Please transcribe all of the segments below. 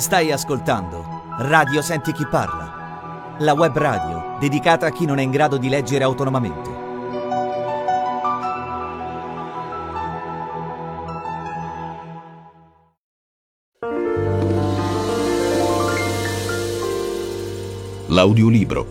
Stai ascoltando Radio Senti Chi Parla, la web radio dedicata a chi non è in grado di leggere autonomamente. L'audiolibro.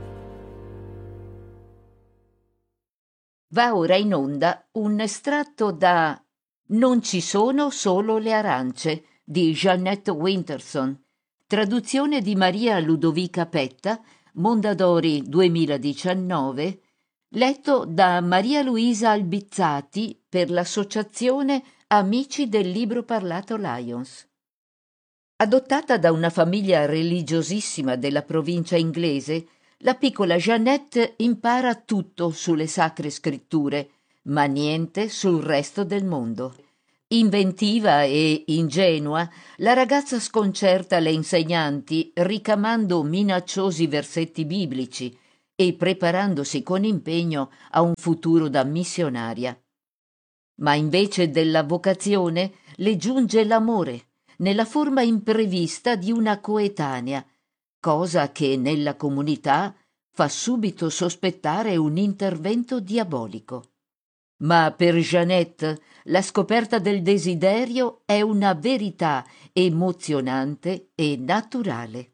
Va ora in onda un estratto da Non ci sono solo le arance di Jeanette Winterson, traduzione di Maria Ludovica Petta, Mondadori 2019, letto da Maria Luisa Albizzati per l'associazione Amici del Libro Parlato Lions. Adottata da una famiglia religiosissima della provincia inglese, la piccola Jeanette impara tutto sulle sacre scritture, ma niente sul resto del mondo. Inventiva e ingenua, la ragazza sconcerta le insegnanti ricamando minacciosi versetti biblici e preparandosi con impegno a un futuro da missionaria. Ma invece della vocazione le giunge l'amore, nella forma imprevista di una coetanea, cosa che nella comunità fa subito sospettare un intervento diabolico. Ma per Jeanette la scoperta del desiderio è una verità emozionante e naturale.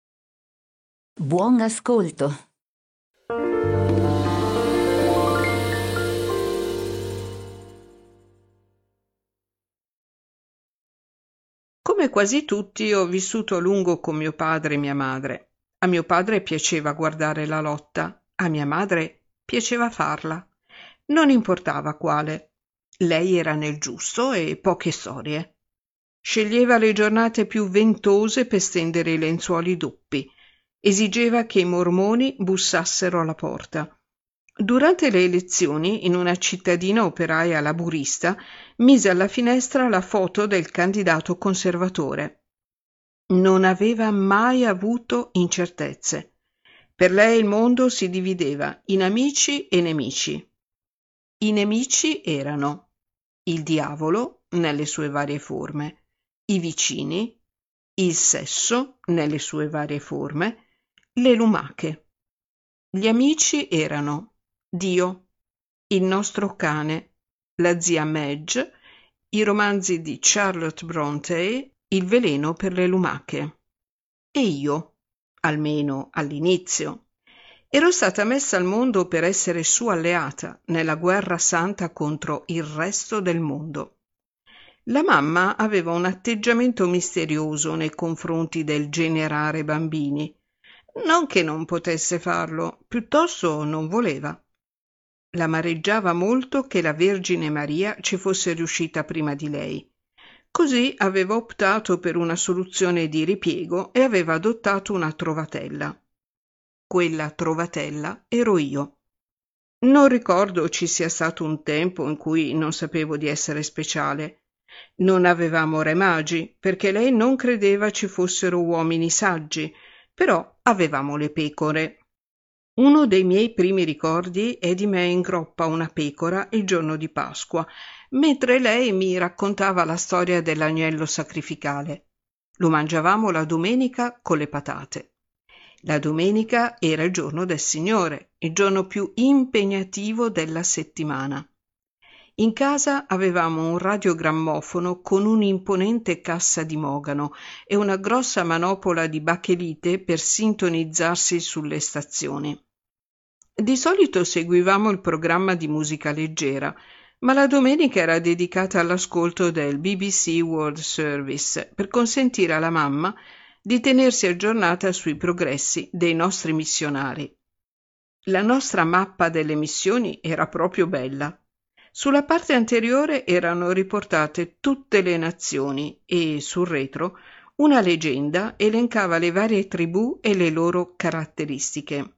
Buon ascolto. Come quasi tutti ho vissuto a lungo con mio padre e mia madre. A mio padre piaceva guardare la lotta, a mia madre piaceva farla. Non importava quale. Lei era nel giusto e poche storie. Sceglieva le giornate più ventose per stendere i lenzuoli doppi. Esigeva che i mormoni bussassero alla porta. Durante le elezioni, in una cittadina operaia laburista, mise alla finestra la foto del candidato conservatore. Non aveva mai avuto incertezze. Per lei il mondo si divideva in amici e nemici. I nemici erano il diavolo nelle sue varie forme, i vicini, il sesso nelle sue varie forme, le lumache. Gli amici erano Dio, il nostro cane, la zia Madge, i romanzi di Charlotte Brontë, il veleno per le lumache. E io, almeno all'inizio, ero stata messa al mondo per essere sua alleata nella guerra santa contro il resto del mondo. La mamma aveva un atteggiamento misterioso nei confronti del generare bambini. Non che non potesse farlo, piuttosto non voleva. L'amareggiava molto che la Vergine Maria ci fosse riuscita prima di lei. Così aveva optato per una soluzione di ripiego e aveva adottato una trovatella. Quella trovatella ero io. Non ricordo ci sia stato un tempo in cui non sapevo di essere speciale. Non avevamo re magi, perché lei non credeva ci fossero uomini saggi, però avevamo le pecore. Uno dei miei primi ricordi è di me in groppa a una pecora il giorno di Pasqua, mentre lei mi raccontava la storia dell'agnello sacrificale. Lo mangiavamo la domenica con le patate. La domenica era il giorno del Signore, il giorno più impegnativo della settimana. In casa avevamo un radiogrammofono con un'imponente cassa di mogano e una grossa manopola di bachelite per sintonizzarsi sulle stazioni. Di solito seguivamo il programma di musica leggera, ma la domenica era dedicata all'ascolto del BBC World Service per consentire alla mamma di tenersi aggiornata sui progressi dei nostri missionari. La nostra mappa delle missioni era proprio bella. Sulla parte anteriore erano riportate tutte le nazioni e, sul retro, una leggenda elencava le varie tribù e le loro caratteristiche.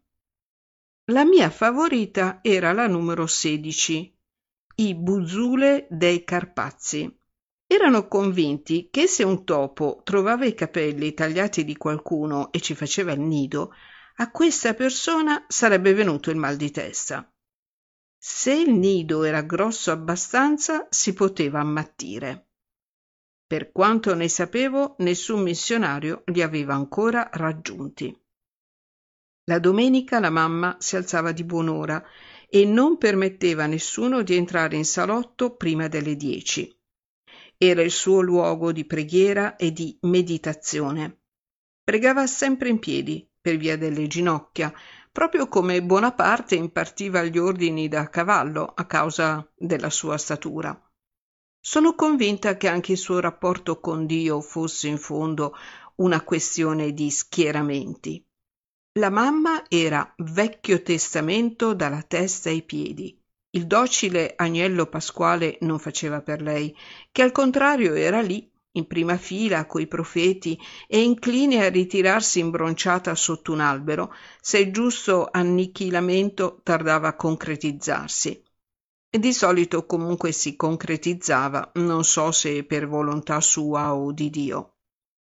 La mia favorita era la numero 16, i Buzule dei Carpazi. Erano convinti che se un topo trovava i capelli tagliati di qualcuno e ci faceva il nido, a questa persona sarebbe venuto il mal di testa. Se il nido era grosso abbastanza, si poteva ammattire. Per quanto ne sapevo, nessun missionario li aveva ancora raggiunti. La domenica la mamma si alzava di buon'ora e non permetteva a nessuno di entrare in salotto prima delle 10. Era il suo luogo di preghiera e di meditazione. Pregava sempre in piedi, per via delle ginocchia, proprio come Bonaparte impartiva gli ordini da cavallo a causa della sua statura. Sono convinta che anche il suo rapporto con Dio fosse in fondo una questione di schieramenti. La mamma era Vecchio Testamento dalla testa ai piedi. Il docile agnello pasquale non faceva per lei, che al contrario era lì, in prima fila coi profeti e incline a ritirarsi imbronciata sotto un albero, se il giusto annichilamento tardava a concretizzarsi. E di solito comunque si concretizzava, non so se per volontà sua o di Dio.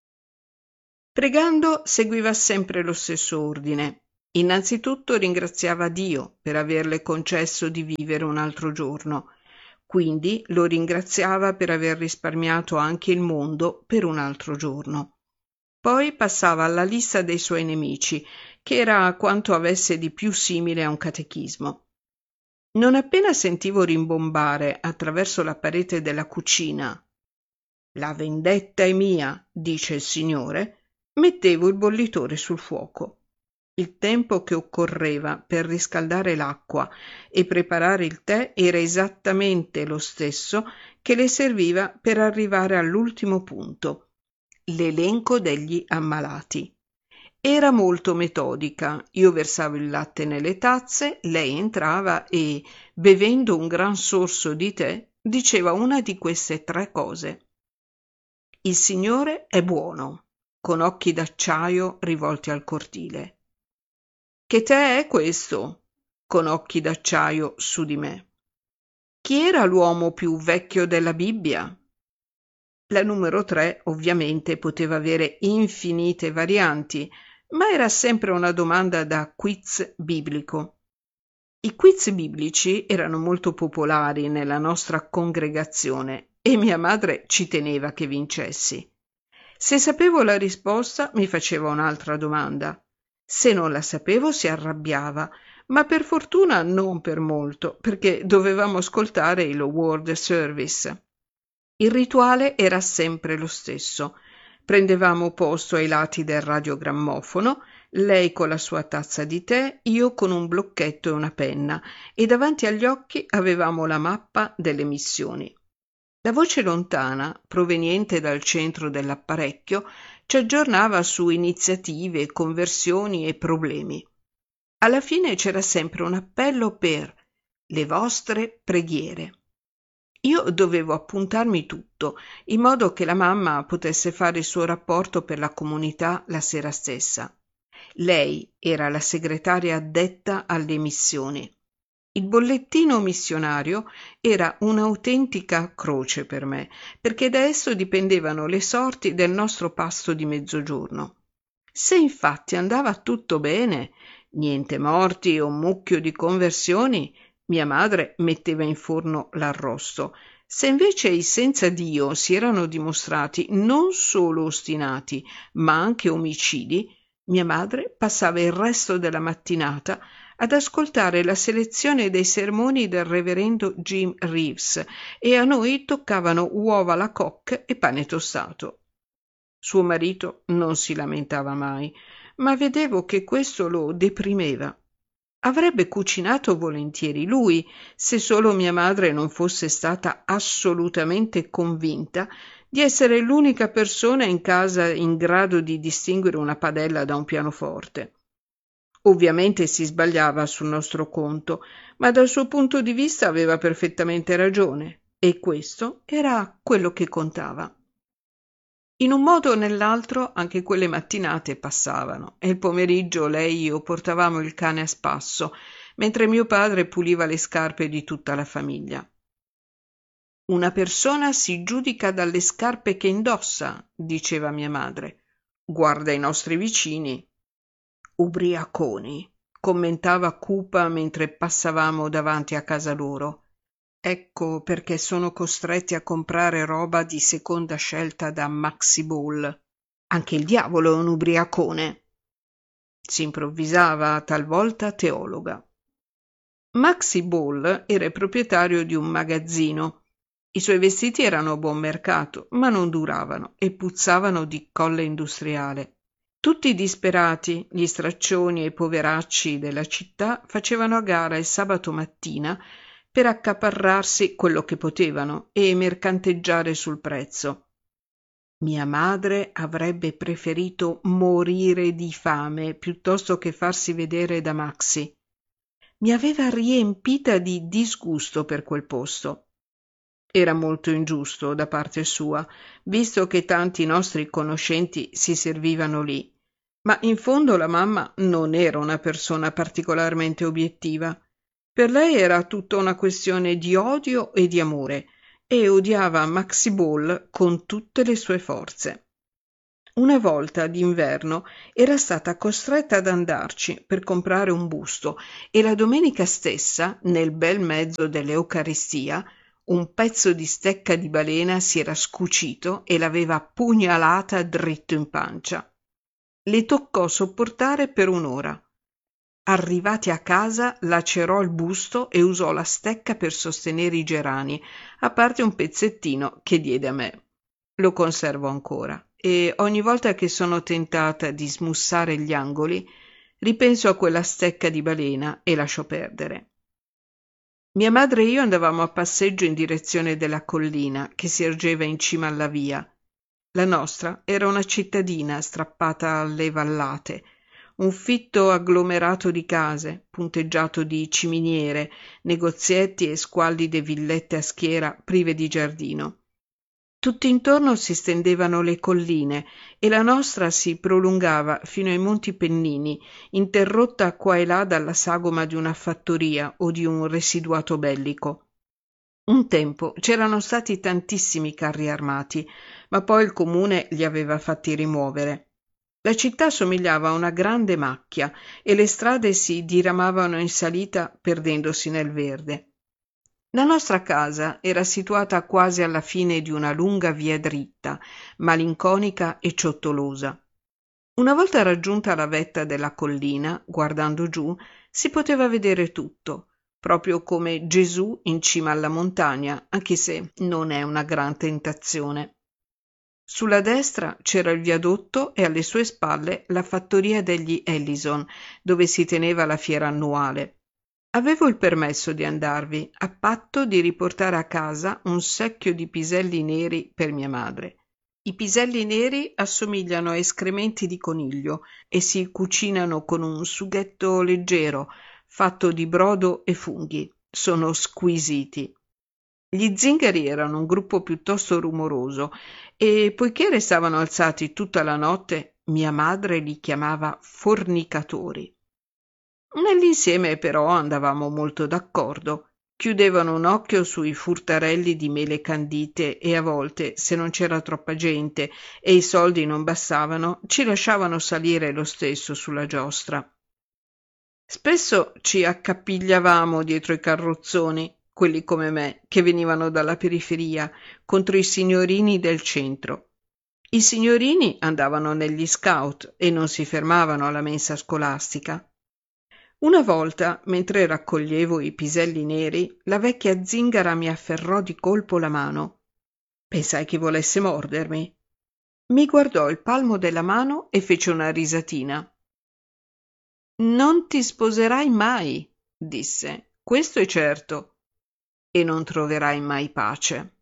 Pregando seguiva sempre lo stesso ordine. Innanzitutto ringraziava Dio per averle concesso di vivere un altro giorno, quindi lo ringraziava per aver risparmiato anche il mondo per un altro giorno. Poi passava alla lista dei suoi nemici, che era quanto avesse di più simile a un catechismo. Non appena sentivo rimbombare attraverso la parete della cucina «La vendetta è mia», dice il Signore, mettevo il bollitore sul fuoco. Il tempo che occorreva per riscaldare l'acqua e preparare il tè era esattamente lo stesso che le serviva per arrivare all'ultimo punto, l'elenco degli ammalati. Era molto metodica. Io versavo il latte nelle tazze, lei entrava e, bevendo un gran sorso di tè, diceva una di queste 3 cose. Il Signore è buono, con occhi d'acciaio rivolti al cortile. Che tè è questo? Con occhi d'acciaio su di me. Chi era l'uomo più vecchio della Bibbia? La numero 3 ovviamente poteva avere infinite varianti, ma era sempre una domanda da quiz biblico. I quiz biblici erano molto popolari nella nostra congregazione e mia madre ci teneva che vincessi. Se sapevo la risposta mi faceva un'altra domanda. Se non la sapevo si arrabbiava, ma per fortuna non per molto, perché dovevamo ascoltare il World Service. Il rituale era sempre lo stesso. Prendevamo posto ai lati del radiogrammofono, lei con la sua tazza di tè, io con un blocchetto e una penna, e davanti agli occhi avevamo la mappa delle missioni. La voce lontana, proveniente dal centro dell'apparecchio, ci aggiornava su iniziative, conversioni e problemi. Alla fine c'era sempre un appello per le vostre preghiere. Io dovevo appuntarmi tutto, in modo che la mamma potesse fare il suo rapporto per la comunità la sera stessa. Lei era la segretaria addetta alle missioni. Il bollettino missionario era un'autentica croce per me, perché da esso dipendevano le sorti del nostro pasto di mezzogiorno. Se infatti andava tutto bene, niente morti o mucchio di conversioni, mia madre metteva in forno l'arrosto. Se invece i senza Dio si erano dimostrati non solo ostinati, ma anche omicidi, mia madre passava il resto della mattinata ad ascoltare la selezione dei sermoni del reverendo Jim Reeves e a noi toccavano uova alla coque e pane tostato. Suo marito non si lamentava mai, ma vedevo che questo lo deprimeva. Avrebbe cucinato volentieri lui, se solo mia madre non fosse stata assolutamente convinta di essere l'unica persona in casa in grado di distinguere una padella da un pianoforte. Ovviamente si sbagliava sul nostro conto, ma dal suo punto di vista aveva perfettamente ragione, e questo era quello che contava. In un modo o nell'altro anche quelle mattinate passavano e il pomeriggio lei e io portavamo il cane a spasso, mentre mio padre puliva le scarpe di tutta la famiglia. Una persona si giudica dalle scarpe che indossa, diceva mia madre. Guarda i nostri vicini. Ubriaconi, commentava cupa mentre passavamo davanti a casa loro. Ecco perché sono costretti a comprare roba di seconda scelta da Maxi Ball. Anche il diavolo è un ubriacone. Si improvvisava talvolta teologa. Maxi Ball era il proprietario di un magazzino. I suoi vestiti erano a buon mercato, ma non duravano e puzzavano di colle industriale. Tutti i disperati, gli straccioni e i poveracci della città facevano a gara il sabato mattina per accaparrarsi quello che potevano e mercanteggiare sul prezzo. Mia madre avrebbe preferito morire di fame piuttosto che farsi vedere da Maxi. Mi aveva riempita di disgusto per quel posto. Era molto ingiusto da parte sua, visto che tanti nostri conoscenti si servivano lì, ma in fondo la mamma non era una persona particolarmente obiettiva. Per lei era tutta una questione di odio e di amore, e odiava Maxi Ball con tutte le sue forze. Una volta d'inverno era stata costretta ad andarci per comprare un busto e la domenica stessa, nel bel mezzo dell'Eucaristia, un pezzo di stecca di balena si era scucito e l'aveva pugnalata dritto in pancia. Le toccò sopportare per un'ora. Arrivati a casa, lacerò il busto e usò la stecca per sostenere i gerani, a parte un pezzettino che diede a me. Lo conservo ancora e ogni volta che sono tentata di smussare gli angoli, ripenso a quella stecca di balena e lascio perdere. Mia madre e io andavamo a passeggio in direzione della collina che si ergeva in cima alla via. La nostra era una cittadina strappata alle vallate, un fitto agglomerato di case, punteggiato di ciminiere, negozietti e squallide villette a schiera prive di giardino. Tutt'intorno si stendevano le colline e la nostra si prolungava fino ai Monti Pennini, interrotta qua e là dalla sagoma di una fattoria o di un residuato bellico. Un tempo c'erano stati tantissimi carri armati, ma poi il comune li aveva fatti rimuovere. La città somigliava a una grande macchia e le strade si diramavano in salita perdendosi nel verde. La nostra casa era situata quasi alla fine di una lunga via dritta, malinconica e ciottolosa. Una volta raggiunta la vetta della collina, guardando giù, si poteva vedere tutto, proprio come Gesù in cima alla montagna, anche se non è una gran tentazione. Sulla destra c'era il viadotto e alle sue spalle la fattoria degli Ellison, dove si teneva la fiera annuale. Avevo il permesso di andarvi, a patto di riportare a casa un secchio di piselli neri per mia madre. I piselli neri assomigliano a escrementi di coniglio e si cucinano con un sughetto leggero, fatto di brodo e funghi. Sono squisiti. Gli zingari erano un gruppo piuttosto rumoroso e, poiché restavano alzati tutta la notte, mia madre li chiamava fornicatori. Nell'insieme però andavamo molto d'accordo. Chiudevano un occhio sui furtarelli di mele candite e a volte, se non c'era troppa gente e i soldi non bastavano, ci lasciavano salire lo stesso sulla giostra. Spesso ci accapigliavamo dietro i carrozzoni, quelli come me, che venivano dalla periferia, contro i signorini del centro. I signorini andavano negli scout e non si fermavano alla mensa scolastica. Una volta, mentre raccoglievo i piselli neri, la vecchia zingara mi afferrò di colpo la mano. Pensai che volesse mordermi. Mi guardò il palmo della mano e fece una risatina. «Non ti sposerai mai», disse, «questo è certo, e non troverai mai pace».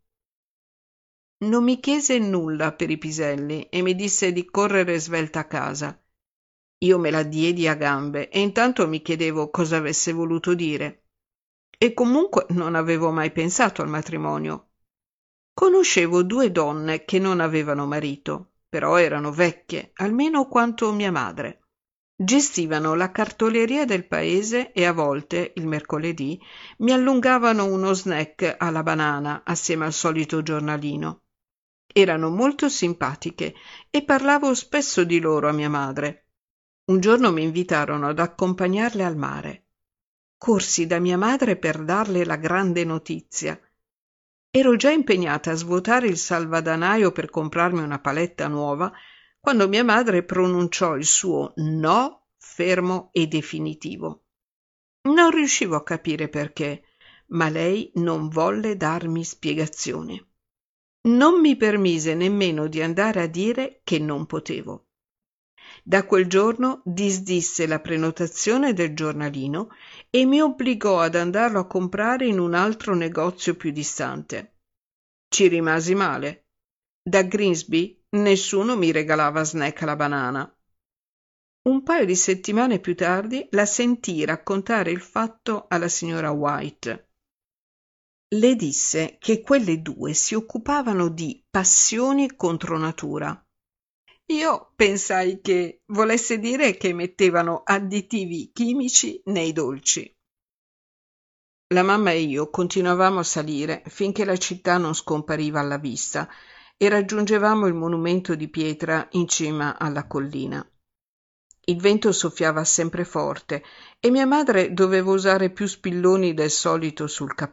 Non mi chiese nulla per i piselli e mi disse di correre svelta a casa. Io me la diedi a gambe e intanto mi chiedevo cosa avesse voluto dire. E comunque non avevo mai pensato al matrimonio. Conoscevo 2 donne che non avevano marito, però erano vecchie, almeno quanto mia madre. Gestivano la cartoleria del paese e a volte, il mercoledì, mi allungavano uno snack alla banana assieme al solito giornalino. Erano molto simpatiche e parlavo spesso di loro a mia madre. Un giorno mi invitarono ad accompagnarle al mare. corsi da mia madre per darle la grande notizia. Ero già impegnata a svuotare il salvadanaio per comprarmi una paletta nuova, quando mia madre pronunciò il suo no fermo e definitivo. Non riuscivo a capire perché, ma lei non volle darmi spiegazioni. Non mi permise nemmeno di andare a dire che non potevo. Da quel giorno disdisse la prenotazione del giornalino e mi obbligò ad andarlo a comprare in un altro negozio più distante. Ci rimasi male. Da Grimsby nessuno mi regalava snack alla banana. Un paio di settimane più tardi la sentii raccontare il fatto alla signora White. Le disse che quelle due si occupavano di passioni contro natura. Io pensai che volesse dire che mettevano additivi chimici nei dolci. La mamma e io continuavamo a salire finché la città non scompariva alla vista e raggiungevamo il monumento di pietra in cima alla collina. Il vento soffiava sempre forte e mia madre doveva usare più spilloni del solito sul cappello.